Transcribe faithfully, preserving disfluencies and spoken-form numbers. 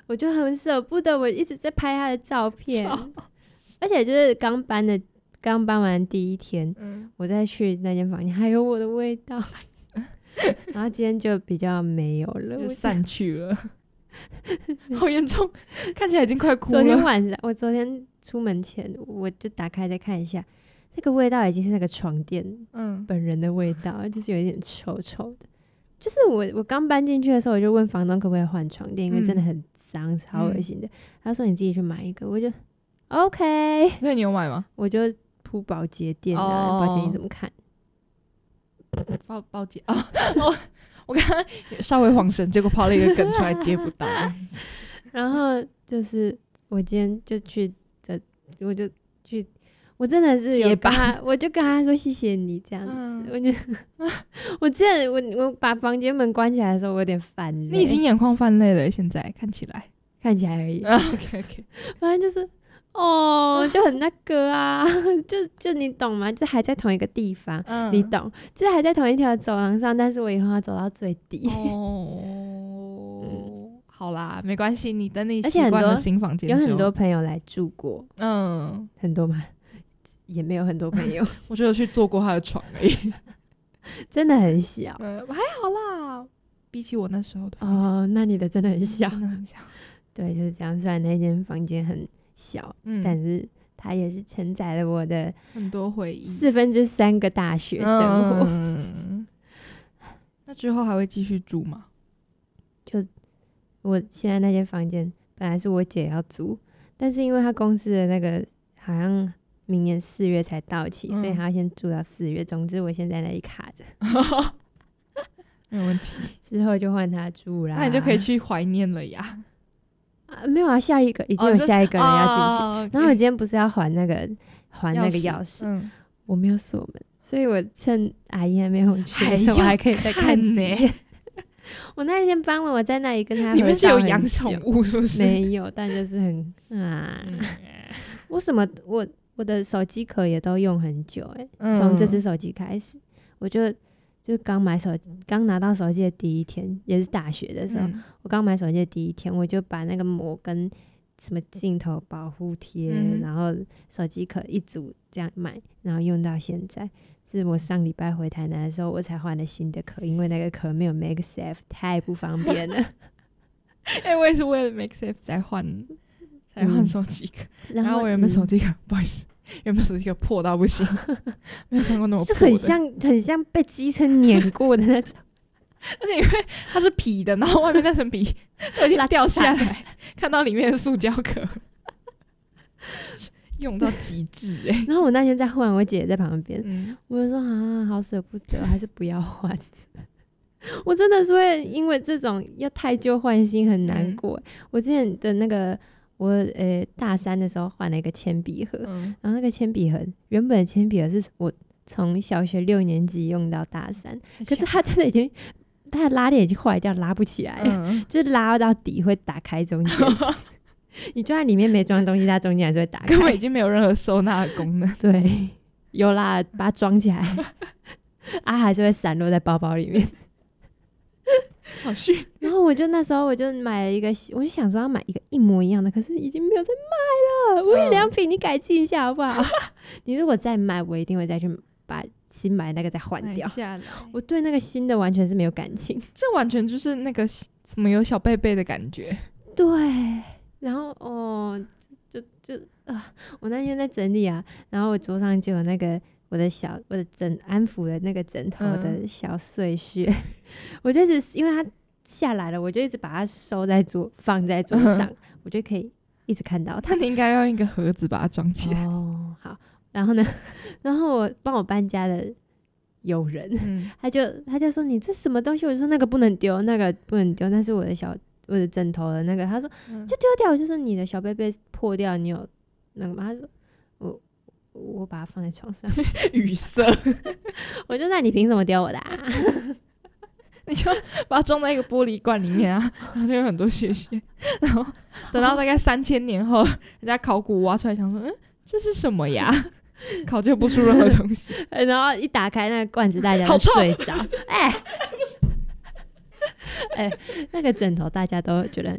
我就很舍不得，我一直在拍他的照片，而且就是刚搬的，刚搬完第一天，嗯、我再去那间房间还有我的味道，然后今天就比较没有了， 就散去了，好严重，看起来已经快哭了。 昨天晚上，我昨天出门前我就打开再看一下，那个味道已经是那个床垫本人的味道，嗯、就是有一点臭臭的。就是我我刚搬进去的时候，我就问房东可不可以换床垫，因为真的很脏，超恶心的。嗯、他说你自己去买一个，我就 OK。 所以你有买吗？ 我就铺保洁垫啊，保洁你怎么看？ 保保洁啊，我我刚刚稍微晃神，结果抛了一个梗出来接不到。 然后就是我今天就去的，我就去。我真的是有跟他，我就跟他说谢谢你这样子。嗯、我就我之前我我把房间门关起来的时候，我有点泛泪。 你已经眼眶泛泪了，现在看起来看起来而已。 啊、OK OK， 反正就是哦，就很那个啊，就就你懂吗？就还在同一个地方，嗯、你懂，就是还在同一条走廊上，但是我以后要走到最底。 哦，嗯、好啦，没关系，你等你习惯了新房间， 有很多朋友来住过，嗯，很多吗？也没有很多朋友， 我就有去坐过他的床而已， 真的很小， 嗯，还好啦，比起我那时候的房间哦，那你的真的很小， 真的很小， 对，就是这样。虽然那间房间很小，嗯、但是它也是承载了我的很多回忆， 四分之三个大学生活。 嗯、那之后还会继续住吗？ 就我现在那间房间本来是我姐要租，但是因为她公司的那个好像明年四月才到期，嗯、所以他要先住到四月。总之，我现在在那里卡着， 没有问题。 之后就换他住啦， 那你就可以去怀念了呀。 啊，没有啊，下一个已经有下一个人要进去。哦、然后我今天不是要还那个还那个钥匙，嗯、我没有锁门，所以我趁阿姨还没有去的时候，我还可以再看几遍。我那一天傍晚，我在那里跟他合照很久。 你们是有养宠物是不是？ 没有，但就是很啊，嗯、我什么我。我的手机壳也都用很久哎、欸，从、嗯、这只手机开始，我就就刚买手机，刚拿到手机的第一天，也是大学的时候，嗯、我刚买手机的第一天，我就把那个膜跟什么镜头保护贴，嗯、然后手机壳一组这样买，然后用到现在。是我上礼拜回台南的时候，我才换了新的壳，因为那个壳没有 MagSafe， 太不方便了。 哎、欸，我也是为了 MagSafe 才换。才换手机壳、嗯，然后我原本手机壳、嗯、不好意思，原本手机壳破到不行，没有看过那么破的， 就很像很像被机车碾过的那种， 而且因为它是皮的，然后外面那层皮都已经掉下来，看到里面的塑胶壳，用到极致哎、欸。 然后我那天在换，我姐也在旁边，嗯、我就说啊，好舍不得，还是不要换。我真的是会因为这种要太旧换新很难过、欸。嗯、我之前的那个。我呃大三的时候换了一个铅笔盒，嗯、然后那个铅笔盒原本的铅笔盒是我从小学六年级用到大三，可是它真的已经它的拉链已经坏掉，拉不起来了，嗯、就是拉到底会打开中间，你就算里面没装东西，它中间还是会打开， 根本已经没有任何收纳的功能。 对，有啦，把它装起来，啊还是会散落在包包里面。 好虚， 然后我就那时候我就买了一个，我就想说要买一个一模一样的，可是已经没有在卖了。无印良品，你改进一下好不好？你如果再买，我一定会再去把新买那个再换掉。我对那个新的完全是没有感情， 这完全就是那个什么有小贝贝的感觉。 对，然后哦，就就啊，我那天在整理啊，然后我桌上就有那个。我的小我的枕安抚的那个枕头的小碎屑，嗯、我就一直因为它下来了，我就一直把它收在桌放在桌上，嗯、我就可以一直看到它。 那你应该用一个盒子把它装起来。 哦，好。然后呢，然后我帮我搬家的友人，嗯、他就他就说你这什么东西？我就说那个不能丢，那个不能丢，那是我的小我的枕头的那个。他说、嗯、就丢掉，我就说你的小贝贝破掉，你有那个吗？他说我。我把它放在床上， 语塞。 我就那你凭什么丢我的啊？ 你就把它装在一个玻璃罐里面啊，然后就有很多屑屑。然后等到大概三千年后，人家考古挖出来，想说，嗯，这是什么呀？考究不出任何东西。 然后一打开那个罐子，大家都睡着。哎，哎，那个枕头大家都觉得很